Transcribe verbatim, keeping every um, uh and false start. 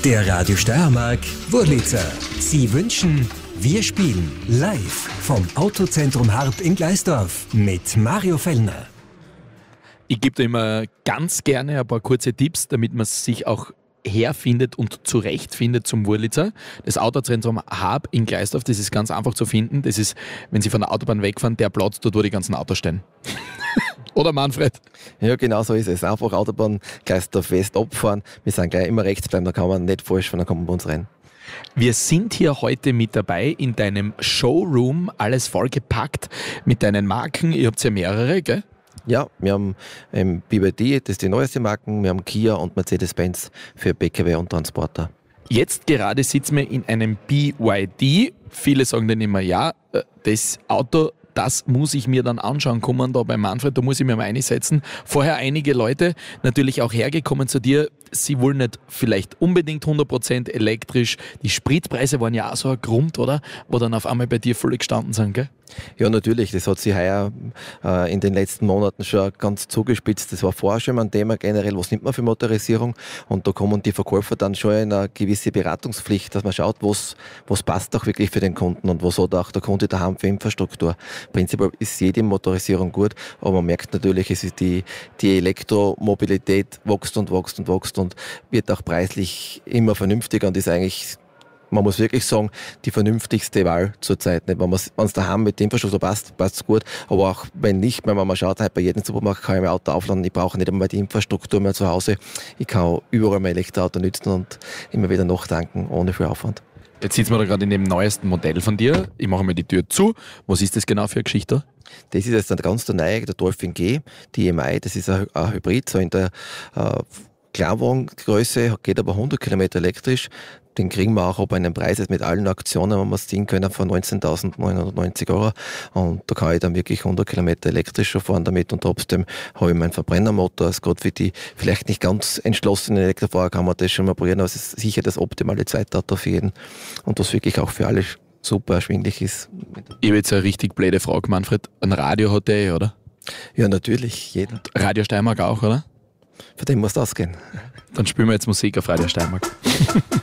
Der Radio Steiermark Wurlitzer. Sie wünschen, wir spielen live vom Autozentrum Harp in Gleisdorf mit Mario Fellner. Ich gebe da immer ganz gerne ein paar kurze Tipps, damit man sich auch herfindet und zurechtfindet zum Wurlitzer. Das Autozentrum Harp in Gleisdorf, das ist ganz einfach zu finden. Das ist, wenn Sie von der Autobahn wegfahren, der Platz, dort wo die ganzen Autos stehen. Oder Manfred? Ja, genau so ist es. Einfach Autobahn Gleisdorf West abfahren. Wir sind gleich immer rechts bleiben, da kann man nicht falsch fahren, dann kommt man bei uns rein. Wir sind hier heute mit dabei in deinem Showroom, alles vollgepackt mit deinen Marken. Ihr habt ja mehrere, gell? Ja, wir haben ähm, B Y D, das ist die neueste Marken, wir haben Kia und Mercedes-Benz für P K W und Transporter. Jetzt gerade sitzen wir in einem B Y D. Viele sagen dann immer, ja, das Auto, das muss ich mir dann anschauen kommen, da bei Manfred, da muss ich mir mal einsetzen. Vorher einige Leute natürlich auch hergekommen zu dir, sie wollen nicht vielleicht unbedingt hundert Prozent elektrisch. Die Spritpreise waren ja auch so ein Grund, oder? Wo dann auf einmal bei dir voll gestanden sind, gell? Ja, natürlich. Das hat sich heuer äh, in den letzten Monaten schon ganz zugespitzt. Das war vorher schon mal ein Thema generell, was nimmt man für Motorisierung? Und da kommen die Verkäufer dann schon in eine gewisse Beratungspflicht, dass man schaut, was, was passt auch wirklich für den Kunden und was hat auch der Kunde daheim für Infrastruktur. Prinzipiell ist jede Motorisierung gut, aber man merkt natürlich, es ist die, die Elektromobilität wächst und wächst und wächst und wird auch preislich immer vernünftiger und ist eigentlich, man muss wirklich sagen, die vernünftigste Wahl zurzeit. Wenn man es daheim mit dem Infrastruktur passt, passt es gut. Aber auch wenn nicht, wenn man mal schaut, halt bei jedem Supermarkt kann ich mein Auto aufladen. Ich brauche nicht einmal die Infrastruktur mehr zu Hause. Ich kann überall mein Elektroauto nutzen und immer wieder nachtanken, ohne viel Aufwand. Jetzt sitzen wir da gerade in dem neuesten Modell von dir. Ich mache mal die Tür zu. Was ist das genau für eine Geschichte? Das ist jetzt dann ganz der neue, der Dolphin G, die E M I. Das ist ein, ein Hybrid, so in der äh, Kleinwagengröße, geht aber hundert Kilometer elektrisch. Den kriegen wir auch ab einem Preis mit allen Aktionen, wenn wir es ziehen können, von neunzehntausendneunhundertneunzig Euro. Und da kann ich dann wirklich hundert Kilometer elektrischer fahren damit und trotzdem habe ich meinen Verbrennermotor. Also gerade für die vielleicht nicht ganz entschlossenen Elektrofahrer kann man das schon mal probieren, aber es ist sicher das optimale Zweitauto für jeden und das wirklich auch für alle super erschwinglich ist. Ich habe jetzt eine richtig blöde Frage, Manfred. Ein Radio hat der eh, oder? Ja, natürlich, jeder. Radio Steiermark auch, oder? Von dem muss das ausgehen. Dann spielen wir jetzt Musik auf Radio Steiermark.